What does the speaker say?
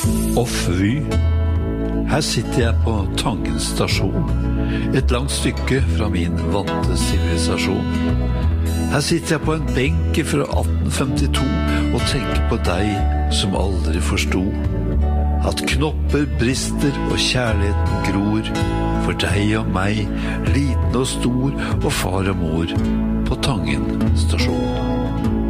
Off-Vy. Her sitter jeg på Tangen stasjon, et langt stykke fra min vante sivilisasjon. Her sitter jeg på en benk fra 1852 og tenker på deg som aldri forstod at knopper brister og kjærligheten gror for deg og meg, liten og stor og far og mor på Tangen stasjon.